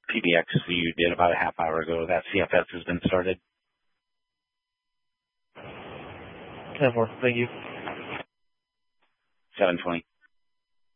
PBX you did about a half hour ago. That CFS has been started. 10-4. Thank you. 720.